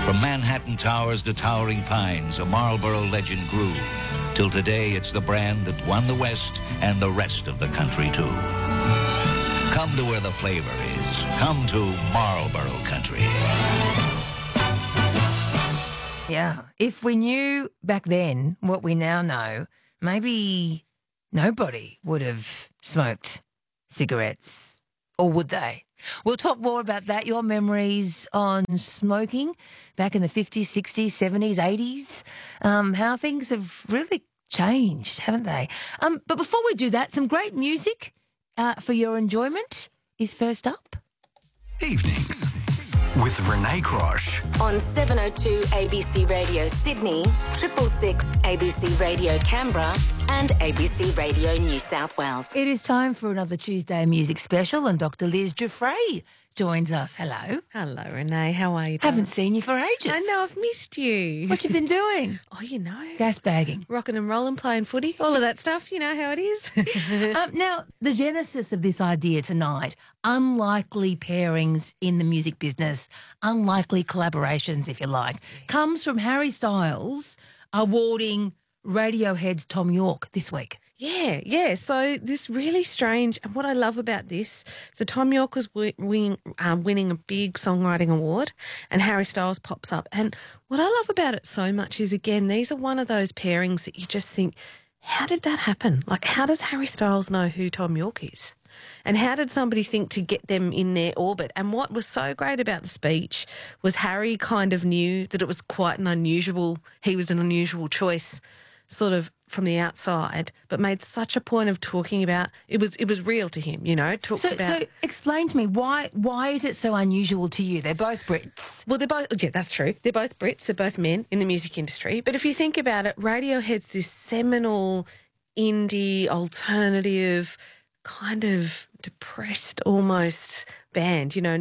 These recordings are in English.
From Manhattan Towers to towering pines, a Marlboro legend grew. Till today, it's the brand that won the West and the rest of the country, too. Come to where the flavor is. Come to Marlboro Country. Yeah, if we knew back then what we now know, maybe nobody would have smoked cigarettes, or would they? We'll talk more about that, your memories on smoking back in the 50s, 60s, 70s, 80s, how things have really changed, haven't they? But before we do that, some great music for your enjoyment is first up. Evenings with Renee Crosh. On 702 ABC Radio Sydney, 666 ABC Radio Canberra and ABC Radio New South Wales. It is time for another Tuesday music special, and Dr. Liz Giuffre joins us. Hello. Hello, Renee. How are you? Haven't seen you for ages. I know, I've missed you. What you been doing? Oh, you know. Gas bagging. Rocking and rolling, playing footy, all of that stuff. You know how it is. Now, the genesis of this idea tonight, unlikely pairings in the music business, unlikely collaborations, if you like, comes from Harry Styles awarding Radiohead's Tom York this week. Yeah. So this really strange, and what I love about this, so Tom York was winning a big songwriting award, and Harry Styles pops up. And what I love about it so much is, again, these are one of those pairings that you just think, how did that happen? Like, how does Harry Styles know who Tom York is? And how did somebody think to get them in their orbit? And what was so great about the speech was Harry kind of knew that it was quite an unusual choice sort of from the outside, but made such a point of talking about it was real to him, you know. So explain to me why is it so unusual to you? They're both Brits. Well, that's true. They're both Brits. They're both men in the music industry. But if you think about it, Radiohead's this seminal indie alternative kind of depressed almost band, you know,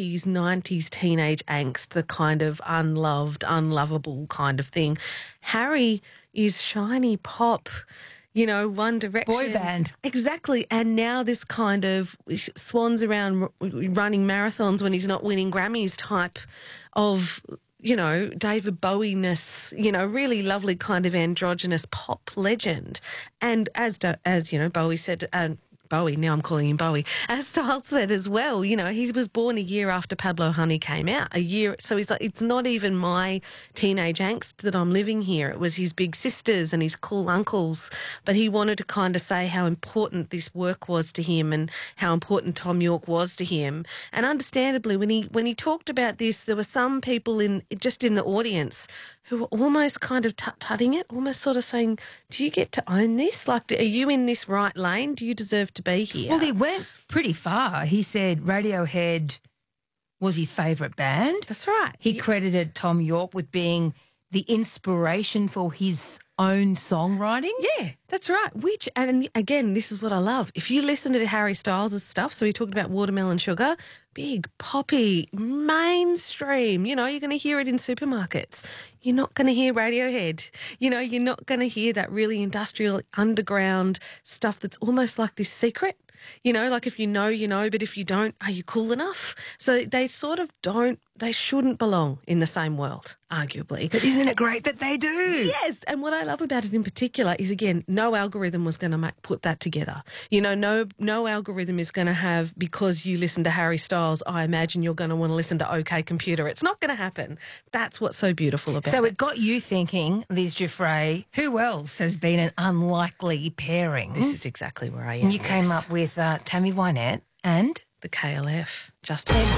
90s teenage angst, the kind of unloved, unlovable kind of thing. Harry is shiny pop, you know, One Direction. Boy band. Exactly. And now this kind of swans around running marathons when he's not winning Grammys type of, you know, David Bowie-ness, you know, really lovely kind of androgynous pop legend. And as you know, Bowie said, Bowie, now I'm calling him Bowie, as Styles said as well, you know, he was born a year after Pablo Honey came out, so he's like, it's not even my teenage angst that I'm living here. It was his big sisters and his cool uncles, but he wanted to kind of say how important this work was to him and how important Tom York was to him. And understandably, when he talked about this, there were some people in the audience who were almost kind of tut-tutting it, almost sort of saying, do you get to own this? Like, are you in this right lane? Do you deserve to be here? Well, he went pretty far. He said Radiohead was his favourite band. That's right. He credited Tom York with being the inspiration for his own songwriting. Yeah, that's right. And again, this is what I love. If you listen to Harry Styles' stuff, so he talked about Watermelon Sugar, big, poppy, mainstream, you know, you're going to hear it in supermarkets. You're not going to hear Radiohead. You know, you're not going to hear that really industrial, underground stuff that's almost like this secret. You know, like if you know, you know, but if you don't, are you cool enough? So they sort of they shouldn't belong in the same world, arguably. But isn't it great that they do? Yes, and what I love about it in particular is, again, no algorithm was going to put that together. You know, no algorithm is going to have, because you listen to Harry Styles, I imagine you're going to want to listen to OK Computer. It's not going to happen. That's what's so beautiful about it. So it got you thinking, Liz Giuffre, who else has been an unlikely pairing? This is exactly where I am. And you came up with Tammy Wynette and the KLF, Justin.